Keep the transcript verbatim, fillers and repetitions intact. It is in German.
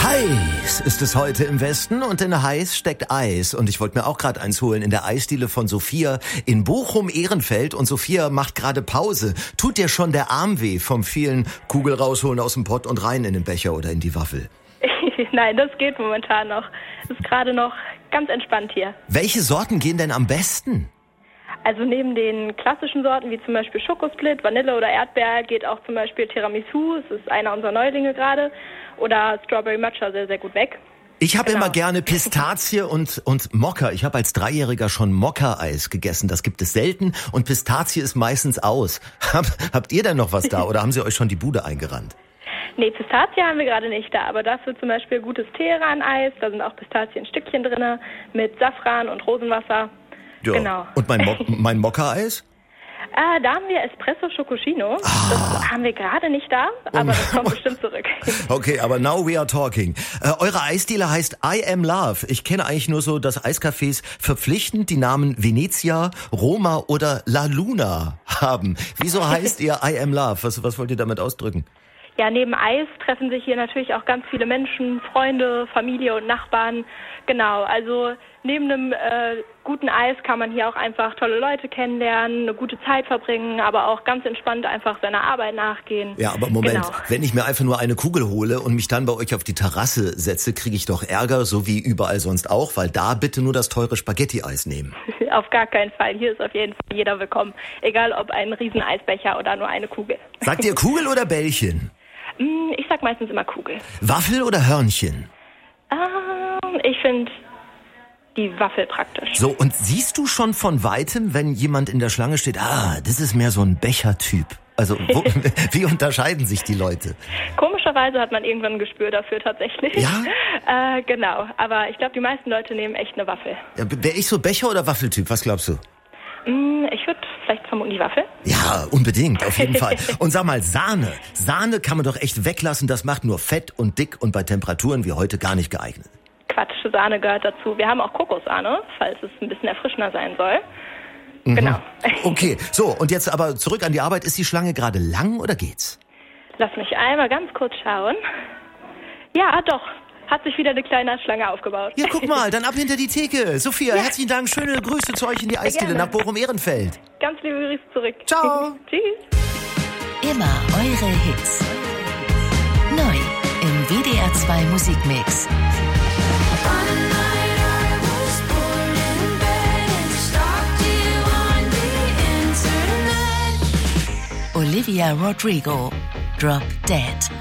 Heiß ist es heute im Westen und in heiß steckt Eis. Und ich wollte mir auch gerade eins holen in der Eisdiele von Sophia in Bochum-Ehrenfeld. Und Sophia macht gerade Pause. Tut dir schon der Arm weh vom vielen Kugel rausholen aus dem Pott und rein in den Becher oder in die Waffel? Nein, das geht momentan noch. Es ist gerade noch ganz entspannt hier. Welche Sorten gehen denn am besten? Also neben den klassischen Sorten wie zum Beispiel Schokosplit, Vanille oder Erdbeer geht auch zum Beispiel Tiramisu, es ist einer unserer Neulinge gerade, oder Strawberry Matcha sehr, sehr gut weg. Ich habe Genau. immer gerne Pistazie und und Mokka. Ich habe als Dreijähriger schon Mokka-Eis gegessen. Das gibt es selten und Pistazie ist meistens aus. Hab, habt ihr denn noch was da oder haben sie euch schon die Bude eingerannt? Nee, Pistazie haben wir gerade nicht da, aber dafür zum Beispiel gutes Teheran-Eis, da sind auch Pistazienstückchen drin mit Safran und Rosenwasser. Ja. Genau. Und mein, Mo- mein Mokka-Eis? Äh, da haben wir Espresso Schokocino. Ah. Das haben wir gerade nicht da, aber das kommt bestimmt zurück. Okay, aber now we are talking. Äh, eure Eisdiele heißt I Am Love. Ich kenne eigentlich nur so, dass Eiscafés verpflichtend die Namen Venezia, Roma oder La Luna haben. Wieso heißt ihr I Am Love? Was, was wollt ihr damit ausdrücken? Ja, neben Eis treffen sich hier natürlich auch ganz viele Menschen, Freunde, Familie und Nachbarn. Genau, also neben einem äh, guten Eis kann man hier auch einfach tolle Leute kennenlernen, eine gute Zeit verbringen, aber auch ganz entspannt einfach seiner Arbeit nachgehen. Ja, aber Moment, Genau. wenn ich mir einfach nur eine Kugel hole und mich dann bei euch auf die Terrasse setze, kriege ich doch Ärger, so wie überall sonst auch, weil da bitte nur das teure Spaghetti-Eis nehmen. Auf gar keinen Fall. Hier ist auf jeden Fall jeder willkommen. Egal ob ein riesen Eisbecher oder nur eine Kugel. Sagt ihr Kugel oder Bällchen? Ich sag meistens immer Kugel. Waffel oder Hörnchen? Ähm, ich finde die Waffel praktisch. So, und siehst du schon von Weitem, wenn jemand in der Schlange steht, ah, das ist mehr so ein Bechertyp? Also, wo, wie unterscheiden sich die Leute? Komischerweise hat man irgendwann ein Gespür dafür tatsächlich. Ja? Äh, genau, aber ich glaube, die meisten Leute nehmen echt eine Waffel. Ja, wäre ich so Becher- oder Waffeltyp? Was glaubst du? Mm, ich würde vielleicht vermuten die Waffel. Ja, unbedingt, auf jeden Fall. Und sag mal, Sahne. Sahne kann man doch echt weglassen, das macht nur fett und dick und bei Temperaturen wie heute gar nicht geeignet. Quatsch, Sahne gehört dazu. Wir haben auch Kokossahne, falls es ein bisschen erfrischender sein soll. Mhm. Genau. Okay, so, und jetzt aber zurück an die Arbeit. Ist die Schlange gerade lang oder geht's? Lass mich einmal ganz kurz schauen. Ja, doch. Hat sich wieder eine kleine Schlange aufgebaut. Ja, guck mal, dann ab hinter die Theke. Sophia, Ja. herzlichen Dank. Schöne Grüße zu euch in die Eisdiele gerne. nach Bochum-Ehrenfeld. Ganz liebe Grüße zurück. Ciao. Tschüss. Immer eure Hits. Neu im W D R zwei Musikmix. Olivia Rodrigo, Drop Dead.